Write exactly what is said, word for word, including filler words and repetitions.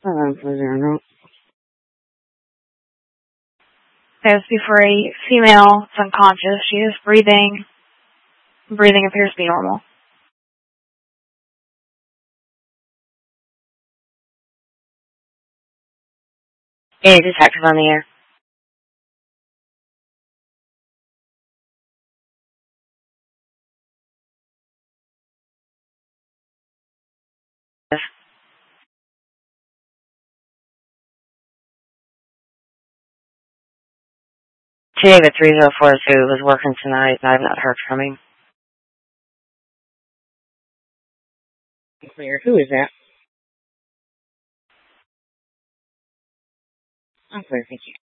Um, for zero. This before a female is unconscious. She is breathing. Breathing appears to be normal. Hey, detective on the air. David three oh four two was working tonight, and I've not heard from him. Clear. Who is that? I'm clear, thank you.